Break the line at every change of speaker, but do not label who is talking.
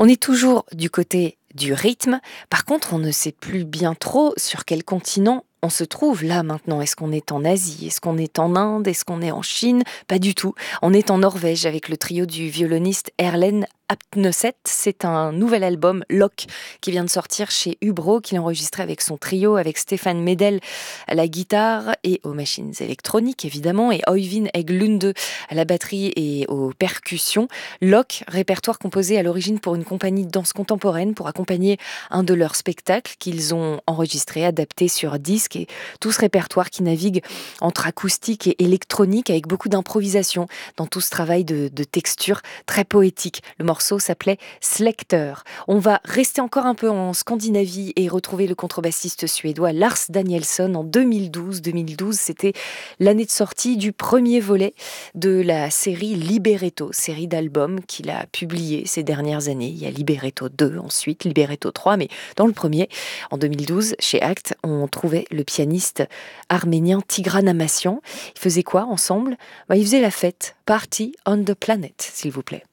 On est toujours du côté du rythme. Par contre, on ne sait plus bien trop sur quel continent on se trouve là maintenant. Est-ce qu'on est en Asie? Est-ce qu'on est en Inde? Est-ce qu'on est en Chine? Pas du tout. On est en Norvège avec le trio du violoniste Erlend Apneset. C'est un nouvel album, Lock, qui vient de sortir chez Hubro, qu'il a enregistré avec son trio, avec Stefan Medel à la guitare et aux machines électroniques évidemment, et Øyvind Egglunde à la batterie et aux percussions. Lock, répertoire composé à l'origine pour une compagnie de danse contemporaine pour accompagner un de leurs spectacles qu'ils ont enregistré, adapté sur disque, et tout ce répertoire qui navigue entre acoustique et électronique avec beaucoup d'improvisation dans tout ce travail de texture très poétique. Le morceau s'appelait Slekter. On va rester encore un peu en Scandinavie et retrouver le contrebassiste suédois Lars Danielsson en 2012. 2012, c'était l'année de sortie du premier volet de la série Libretto, série d'albums qu'il a publié ces dernières années. Il y a Libretto 2, ensuite Libretto 3, mais dans le premier, en 2012, chez Actes, on trouvait le pianiste arménien Tigran Amassian. Ils faisaient quoi ensemble? Ils faisaient la fête, Party on the Planet, s'il vous plaît.